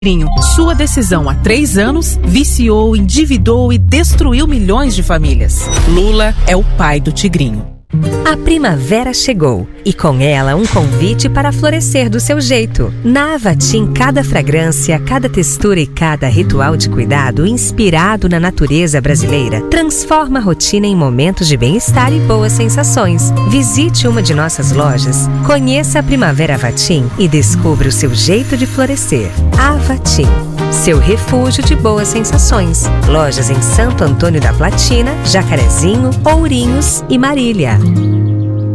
Sua decisão há 3 anos viciou, endividou e destruiu milhões de famílias. Lula é o pai do Tigrinho. A primavera chegou e com ela um convite para florescer do seu jeito. Na Avatim, cada fragrância, cada textura e cada ritual de cuidado inspirado na natureza brasileira transforma a rotina em momentos de bem-estar e boas sensações. Visite uma de nossas lojas, conheça a Primavera Avatim e descubra o seu jeito de florescer. Avatim, seu refúgio de boas sensações. Lojas em Santo Antônio da Platina, Jacarezinho, Ourinhos e Marília.